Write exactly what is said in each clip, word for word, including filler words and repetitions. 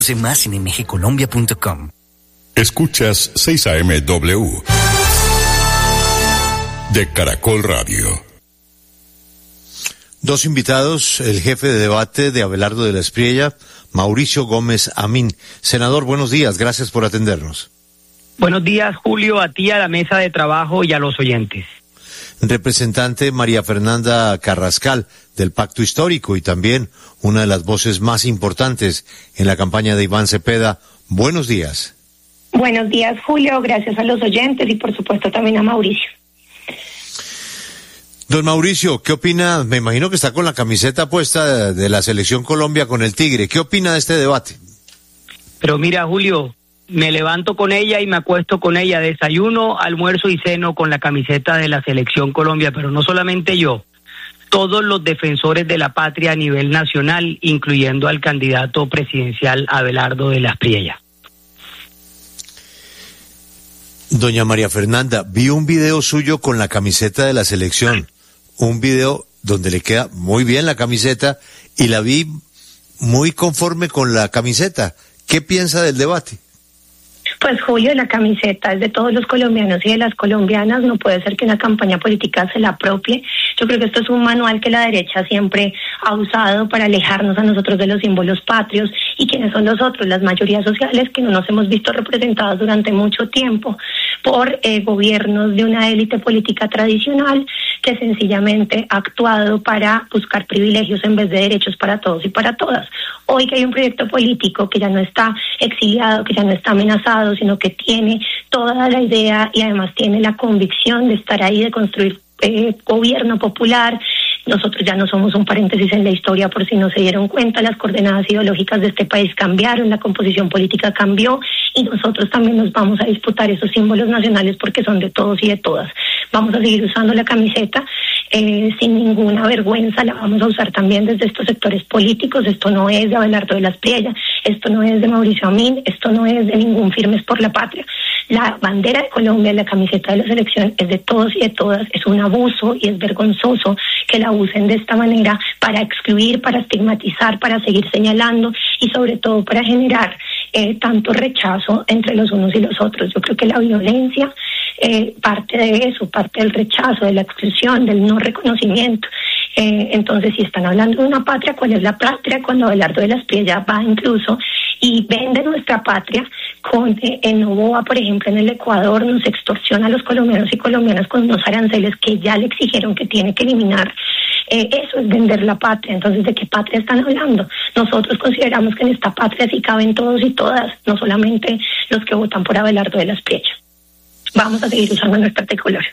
Más en m g colombia punto com. Escuchas seis A M W de Caracol Radio. Dos invitados, el jefe de debate de Abelardo de la Espriella, Mauricio Gómez Amín. Senador, buenos días, gracias por atendernos. Buenos días, Julio, a ti, a la mesa de trabajo y a los oyentes. Representante María Fernanda Carrascal, del Pacto Histórico y también una de las voces más importantes en la campaña de Iván Cepeda. Buenos días. Buenos días, Julio, gracias a los oyentes y por supuesto también a Mauricio. Don Mauricio, ¿qué opina? Me imagino que está con la camiseta puesta de la Selección Colombia con el Tigre. ¿Qué opina de este debate? Pero mira, Julio, me levanto con ella y me acuesto con ella, desayuno, almuerzo y ceno con la camiseta de la Selección Colombia, pero no solamente yo, todos los defensores de la patria a nivel nacional, incluyendo al candidato presidencial Abelardo de la Espriella. Doña María Fernanda, vi un video suyo con la camiseta de la selección, un video donde le queda muy bien la camiseta y la vi muy conforme con la camiseta. ¿Qué piensa del debate? Pues Julio, la camiseta es de todos los colombianos y de las colombianas, no puede ser que una campaña política se la apropie. Yo creo que esto es un manual que la derecha siempre ha usado para alejarnos a nosotros de los símbolos patrios. ¿Y quiénes son los otros? Las mayorías sociales que no nos hemos visto representadas durante mucho tiempo por eh, gobiernos de una élite política tradicional que sencillamente ha actuado para buscar privilegios en vez de derechos para todos y para todas. Hoy que hay un proyecto político que ya no está exiliado, que ya no está amenazado, sino que tiene toda la idea y además tiene la convicción de estar ahí, de construir eh, gobierno popular. Nosotros ya no somos un paréntesis en la historia, por si no se dieron cuenta, las coordenadas ideológicas de este país cambiaron, la composición política cambió y nosotros también nos vamos a disputar esos símbolos nacionales porque son de todos y de todas. Vamos a seguir usando la camiseta eh, sin ninguna vergüenza, la vamos a usar también desde estos sectores políticos. Esto no es de Abelardo de la Espriella, esto no es de Mauricio Amín, esto no es de ningún Firmes por la Patria. La bandera de Colombia, la camiseta de la selección es de todos y de todas. Es un abuso y es vergonzoso que la usen de esta manera para excluir, para estigmatizar, para seguir señalando y sobre todo para generar eh, tanto rechazo entre los unos y los otros. Yo creo que la violencia eh, parte de eso, parte del rechazo, de la exclusión, del no reconocimiento. Eh, entonces, si están hablando de una patria, ¿cuál es la patria? Cuando Abelardo de la Espriella va incluso y vende nuestra patria con eh, en Novoa, por ejemplo, en el Ecuador, nos extorsiona a los colombianos y colombianas con unos aranceles que ya le exigieron que tiene que eliminar. Eh, eso es vender la patria. Entonces, ¿de qué patria están hablando? Nosotros consideramos que en esta patria sí caben todos y todas, no solamente los que votan por Abelardo de la Espriella. Vamos a seguir usando nuestra tricolor.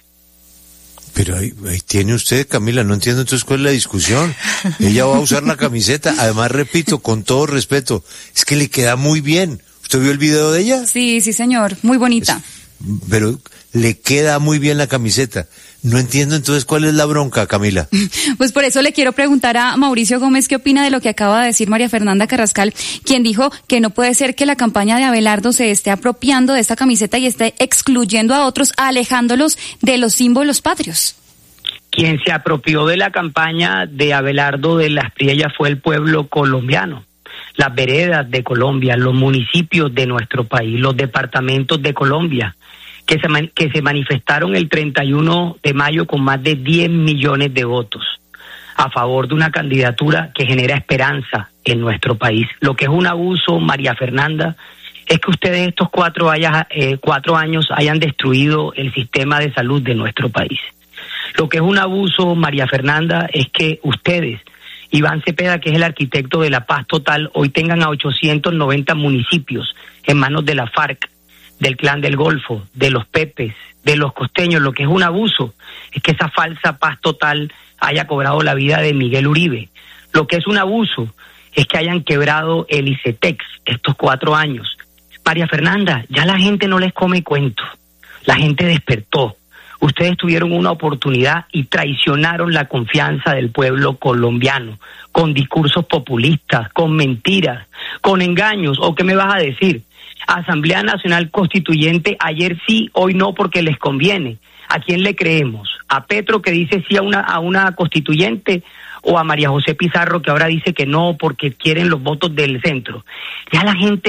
Pero ahí, ahí tiene usted, Camila, no entiendo entonces cuál es la discusión. Ella va a usar la camiseta, además repito, con todo respeto, es que le queda muy bien. ¿Usted vio el video de ella? Sí, sí señor, muy bonita. Es, pero le queda muy bien la camiseta. No entiendo entonces cuál es la bronca, Camila. Pues por eso le quiero preguntar a Mauricio Gómez qué opina de lo que acaba de decir María Fernanda Carrascal, quien dijo que no puede ser que la campaña de Abelardo se esté apropiando de esta camiseta y esté excluyendo a otros, alejándolos de los símbolos patrios. Quien se apropió de la campaña de Abelardo de la Espriella fue el pueblo colombiano. Las veredas de Colombia, los municipios de nuestro país, los departamentos de Colombia, que se, man, que se manifestaron el treinta y uno de mayo con más de diez millones de votos a favor de una candidatura que genera esperanza en nuestro país. Lo que es un abuso, María Fernanda, es que ustedes estos cuatro, haya, eh, cuatro años hayan destruido el sistema de salud de nuestro país. Lo que es un abuso, María Fernanda, es que ustedes, Iván Cepeda, que es el arquitecto de la paz total, hoy tengan a ochocientos noventa municipios en manos de la FARC, del Clan del Golfo, de los Pepes, de los costeños. Lo que es un abuso es que esa falsa paz total haya cobrado la vida de Miguel Uribe. Lo que es un abuso es que hayan quebrado el ICETEX estos cuatro años. María Fernanda, ya la gente no les come cuento, la gente despertó. Ustedes tuvieron una oportunidad y traicionaron la confianza del pueblo colombiano con discursos populistas, con mentiras, con engaños. ¿O qué me vas a decir? Asamblea Nacional Constituyente, ayer sí, hoy no porque les conviene. ¿A quién le creemos? ¿A Petro que dice sí a una, a una constituyente o a María José Pizarro, que ahora dice que no porque quieren los votos del centro. Ya la gente